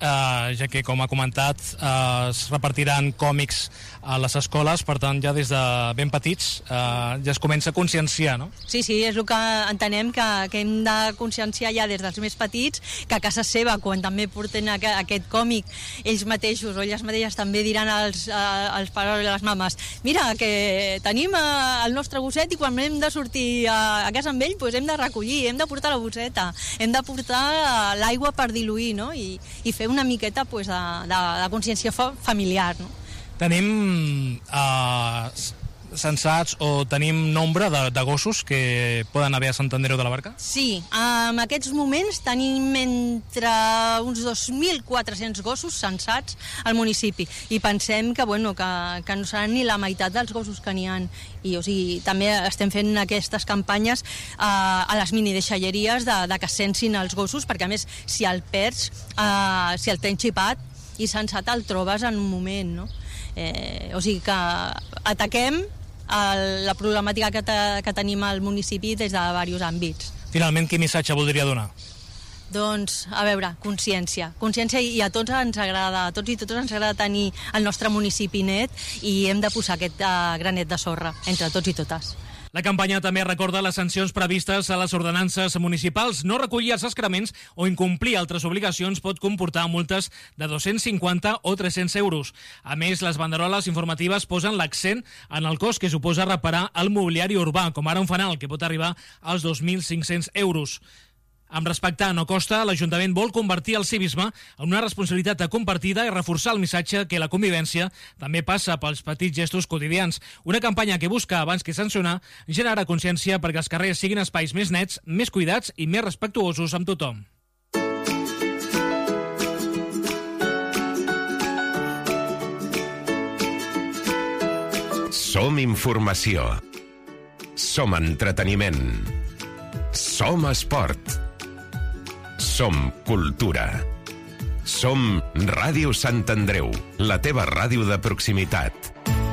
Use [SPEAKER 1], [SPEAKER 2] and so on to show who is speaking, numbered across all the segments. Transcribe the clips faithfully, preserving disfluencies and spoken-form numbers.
[SPEAKER 1] eh, ja que, com ha comentat, eh, es repartiran còmics a les escoles, per tant, ja des de ben petits eh, ja es comença a conscienciar, no?
[SPEAKER 2] Sí, sí, és el que entenem, que, que hem de conscienciar ja des dels més petits, que a casa seva, quan també porten aquest, aquest còmic, ells mateixos o elles mateixes també diran als, als pares i a les mames: mira, que tenim el nostre gosset i quan hem de sortir a, a casa amb ell, doncs hem de recollir, hem de portar la bosseta, hem de portar l'aigua per diluir, no? I, i fer una miqueta pues, de, de, de consciència familiar, no?
[SPEAKER 1] Tenim eh, censats o tenim nombre de, de gossos que poden haver a Sant Andreu de la Barca?
[SPEAKER 2] Sí, en aquests moments tenim entre uns dos mil quatre-cents gossos censats al municipi i pensem que, bueno, que, que no seran ni la meitat dels gossos que n'hi ha. I, o sigui, també estem fent aquestes campanyes eh, a les minideixalleries de, de que sensin els gossos, perquè a més, si el perds, eh, si el tens xipat i censat, el trobes en un moment, no? Eh, o sigui que ataquem el, la problemàtica que, te, que tenim al municipi des de diversos àmbits.
[SPEAKER 1] Finalment, quin missatge voldria donar?
[SPEAKER 2] Doncs, a veure, consciència. Consciència, i a tots ens agrada, a tots i totes ens agrada tenir el nostre municipi net i hem de posar aquest uh, granet de sorra entre tots i totes.
[SPEAKER 1] La campanya també recorda les sancions previstes a les ordenances municipals. No recollir els excrements o incomplir altres obligacions pot comportar multes de dos-cents cinquanta o tres-cents euros. A més, les banderoles informatives posen l'accent en el cost que suposa reparar el mobiliari urbà, com ara un fanal, que pot arribar als dos mil cinc-cents euros. Amb respectar no costa, l'Ajuntament vol convertir el civisme en una responsabilitat compartida i reforçar el missatge que la convivència també passa pels petits gestos quotidians. Una campanya que busca, abans que sancionar, generar consciència perquè els carrers siguin espais més nets, més cuidats i més respectuosos amb tothom.
[SPEAKER 3] Som informació. Som entreteniment. Som esport. Som cultura. Som Ràdio Sant Andreu, la teva ràdio de proximitat.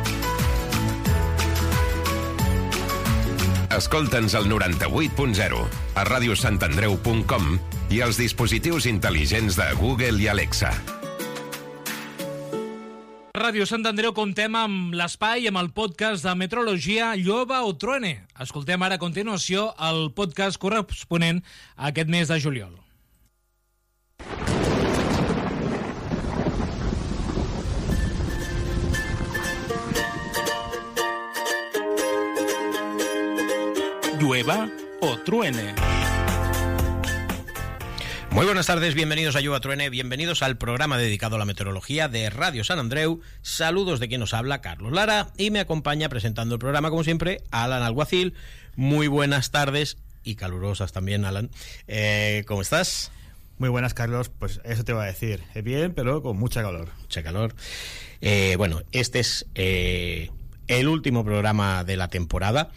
[SPEAKER 3] Escolta'ns al noranta-vuit punt zero, a ràdio sant andreu punt com i als dispositius intel·ligents de Google i Alexa.
[SPEAKER 1] Ràdio Sant Andreu, comptem amb l'espai, amb el podcast de meteorologia Llueva o Truene. Escoltem ara a continuació el podcast corresponent a aquest mes de juliol. Llueva o Truene.
[SPEAKER 4] Muy buenas tardes, bienvenidos a Llueva o Truene, bienvenidos al programa dedicado a la meteorología de Radio San Andreu. Saludos de quien nos habla, Carlos Lara, y me acompaña presentando el programa, como siempre, Alan Alguacil. Muy buenas tardes y calurosas también, Alan. Eh, ¿Cómo estás?
[SPEAKER 5] Muy buenas, Carlos. Pues eso te iba a decir. Bien, pero con mucha calor.
[SPEAKER 4] Mucha calor. Eh, bueno, este es eh, el último programa de la temporada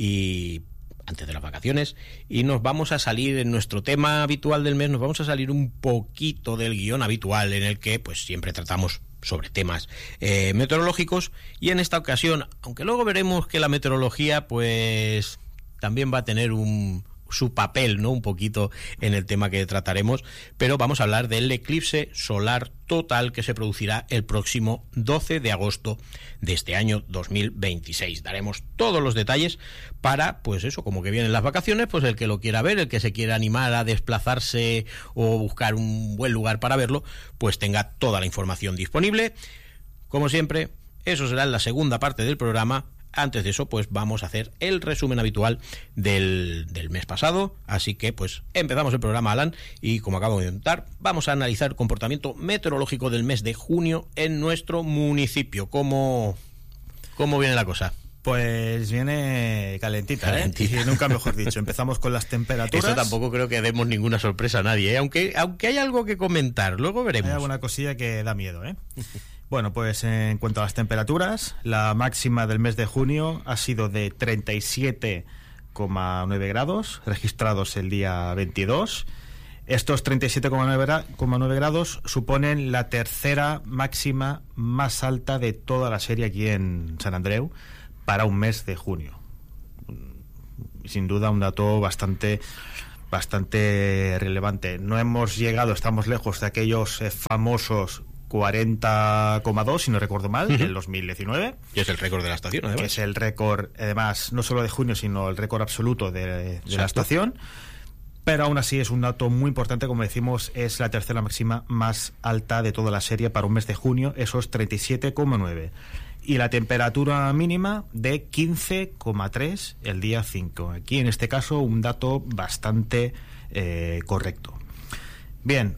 [SPEAKER 4] y antes de las vacaciones, y nos vamos a salir en nuestro tema habitual del mes, nos vamos a salir un poquito del guión habitual en el que pues siempre tratamos sobre temas eh, meteorológicos, y en esta ocasión, aunque luego veremos que la meteorología pues también va a tener un su papel, ¿no? Un poquito en el tema que trataremos, pero vamos a hablar del eclipse solar total que se producirá el próximo doce de agosto de este año dos mil veintiséis. Daremos todos los detalles para, pues eso, como que vienen las vacaciones, pues el que lo quiera ver, el que se quiera animar a desplazarse o buscar un buen lugar para verlo, pues tenga toda la información disponible. Como siempre, eso será en la segunda parte del programa. Antes de eso, pues vamos a hacer el resumen habitual del, del mes pasado. Así que, pues, empezamos el programa, Alan, y como acabo de contar, vamos a analizar el comportamiento meteorológico del mes de junio en nuestro municipio. ¿Cómo, cómo viene la cosa?
[SPEAKER 5] Pues viene calentita, calentita. ¿eh? Y nunca mejor dicho. Empezamos con las temperaturas.
[SPEAKER 4] Esto tampoco creo que demos ninguna sorpresa a nadie, ¿eh? Aunque, aunque hay algo que comentar, luego veremos.
[SPEAKER 5] Hay alguna cosilla que da miedo, ¿eh? Bueno, pues en cuanto a las temperaturas, la máxima del mes de junio ha sido de treinta y siete coma nueve grados, registrados el día veintidós. Estos treinta y siete coma nueve grados suponen la tercera máxima más alta de toda la serie aquí en San Andreu para un mes de junio. Sin duda un dato bastante bastante relevante. No hemos llegado, estamos lejos de aquellos eh, famosos cuarenta coma dos, si no recuerdo mal, uh-huh. del dos mil diecinueve.
[SPEAKER 4] Que es el récord de la estación, además.
[SPEAKER 5] Que es el récord, además, no solo de junio, sino el récord absoluto de, de la estación. Pero aún así es un dato muy importante, como decimos, es la tercera máxima más alta de toda la serie para un mes de junio, esos treinta y siete coma nueve. Y la temperatura mínima de quince coma tres el día cinco. Aquí, en este caso, un dato bastante eh, correcto. Bien,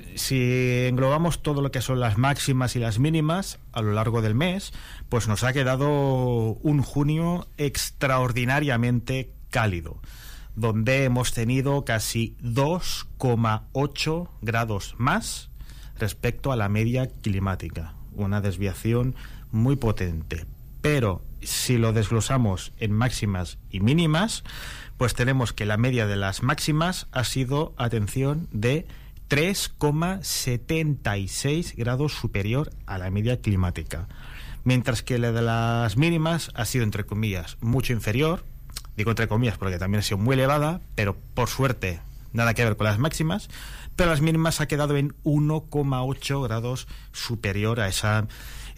[SPEAKER 5] si englobamos todo lo que son las máximas y las mínimas a lo largo del mes, pues nos ha quedado un junio extraordinariamente cálido, donde hemos tenido casi dos coma ocho grados más respecto a la media climática. Una desviación muy potente. Pero si lo desglosamos en máximas y mínimas, pues tenemos que la media de las máximas ha sido, atención, de tres coma setenta y seis grados superior a la media climática. Mientras que la de las mínimas ha sido, entre comillas, mucho inferior. Digo entre comillas porque también ha sido muy elevada, pero por suerte nada que ver con las máximas. Pero las mínimas ha quedado en uno coma ocho grados superior a esa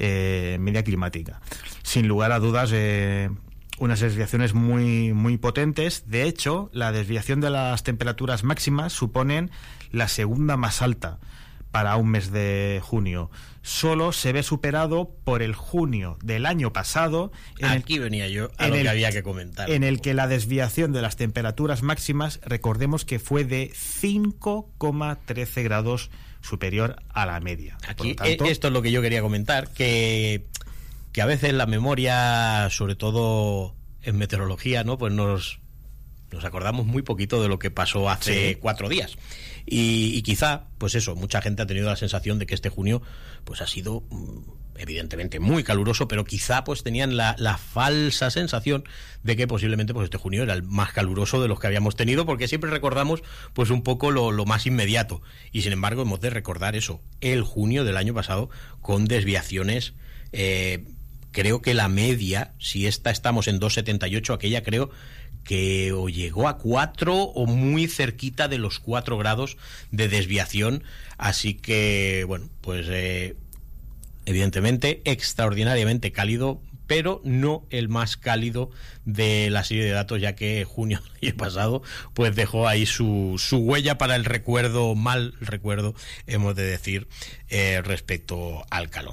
[SPEAKER 5] eh, media climática. Sin lugar a dudas, eh, unas desviaciones muy, muy potentes. De hecho, la desviación de las temperaturas máximas suponen la segunda más alta para un mes de junio. Solo se ve superado por el junio del año pasado. En
[SPEAKER 4] Aquí
[SPEAKER 5] el,
[SPEAKER 4] venía yo a lo
[SPEAKER 5] el,
[SPEAKER 4] que había que comentar.
[SPEAKER 5] En el que la desviación de las temperaturas máximas, recordemos que fue de cinco coma trece grados superior a la media.
[SPEAKER 4] Aquí
[SPEAKER 5] tanto,
[SPEAKER 4] esto es lo que yo quería comentar, que, que a veces la memoria, sobre todo en meteorología, ¿no? Pues nos, nos acordamos muy poquito de lo que pasó hace sí. cuatro días. Y, y quizá, pues eso, mucha gente ha tenido la sensación de que este junio pues ha sido evidentemente muy caluroso, pero quizá pues tenían la, la falsa sensación de que posiblemente pues este junio era el más caluroso de los que habíamos tenido, porque siempre recordamos pues un poco lo, lo más inmediato, y sin embargo hemos de recordar eso, el junio del año pasado con desviaciones. eh, creo que la media, si esta estamos en dos coma setenta y ocho, aquella creo que o llegó a cuatro o muy cerquita de los cuatro grados de desviación. Así que, bueno, pues eh, evidentemente extraordinariamente cálido, pero no el más cálido de la serie de datos, ya que junio del año pasado pues dejó ahí su, su huella para el recuerdo, mal recuerdo, hemos de decir, eh, respecto al calor.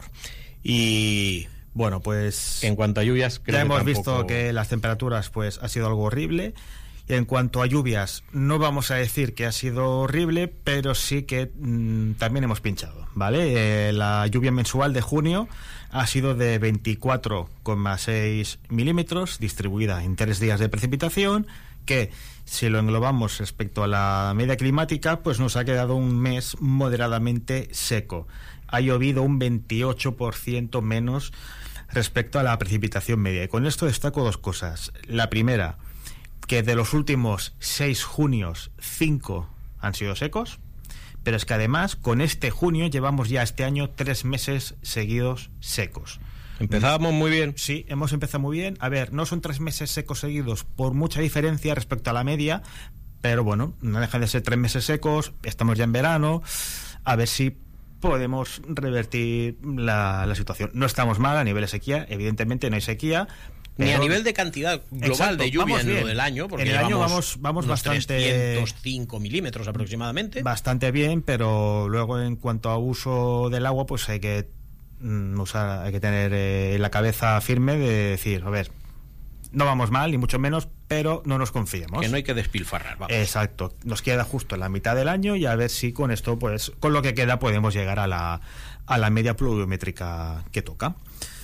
[SPEAKER 4] Y
[SPEAKER 5] bueno, pues
[SPEAKER 4] en cuanto a lluvias, creo
[SPEAKER 5] ya hemos
[SPEAKER 4] que tampoco...
[SPEAKER 5] visto que las temperaturas pues ha sido algo horrible. Y en cuanto a lluvias, no vamos a decir que ha sido horrible, pero sí que mmm, también hemos pinchado, ¿vale? Eh, la lluvia mensual de junio ha sido de veinticuatro coma seis milímetros, distribuida en tres días de precipitación, que si lo englobamos respecto a la media climática, pues nos ha quedado un mes moderadamente seco. Ha llovido un veintiocho por ciento menos respecto a la precipitación media. Y con esto destaco dos cosas. La primera, que de los últimos seis junios, cinco han sido secos, pero es que además con este junio llevamos ya este año tres meses seguidos secos.
[SPEAKER 4] Empezábamos muy bien.
[SPEAKER 5] Sí, hemos empezado muy bien. A ver, no son tres meses secos seguidos por mucha diferencia respecto a la media, pero bueno, no dejan de ser tres meses secos, estamos ya en verano, a ver si podemos revertir la, la situación. No estamos mal a nivel de sequía, evidentemente no hay sequía.
[SPEAKER 4] Ni a nivel de cantidad global, exacto, de lluvia en lo del año, porque
[SPEAKER 5] en el año vamos, vamos bastante
[SPEAKER 4] trescientos cinco milímetros aproximadamente.
[SPEAKER 5] Bastante bien, pero luego en cuanto a uso del agua, pues hay que mm, usar, hay que tener eh, la cabeza firme de decir, a ver, no vamos mal, ni mucho menos, pero no nos confiemos.
[SPEAKER 4] Que no hay que despilfarrar, vamos.
[SPEAKER 5] Exacto. Nos queda justo en la mitad del año y a ver si con esto, pues, con lo que queda podemos llegar a la, a la media pluviométrica que toca.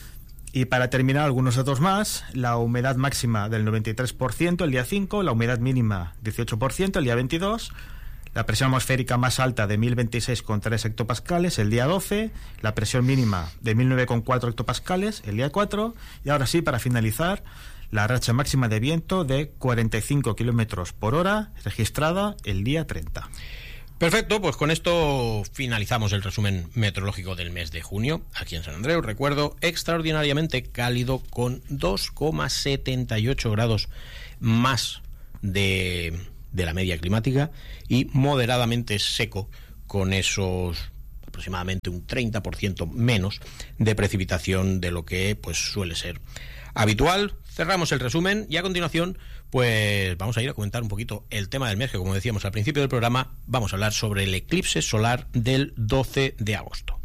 [SPEAKER 5] Y para terminar, algunos datos más. La humedad máxima del noventa y tres por ciento el día cinco, la humedad mínima dieciocho por ciento el día veintidós, la presión atmosférica más alta de mil veintiséis coma tres hectopascales el día doce, la presión mínima de mil nueve coma cuatro hectopascales el día cuatro, y ahora sí, para finalizar, la racha máxima de viento de cuarenta y cinco kilómetros por hora registrada el día treinta.
[SPEAKER 4] Perfecto, pues con esto finalizamos el resumen meteorológico del mes de junio. Aquí en San Andreu, recuerdo, extraordinariamente cálido con dos coma setenta y ocho grados más de, de la media climática, y moderadamente seco, con esos aproximadamente un treinta por ciento menos de precipitación de lo que pues suele ser habitual. Cerramos el resumen y a continuación pues vamos a ir a comentar un poquito el tema del mes, que como decíamos al principio del programa, vamos a hablar sobre el eclipse solar del doce de agosto.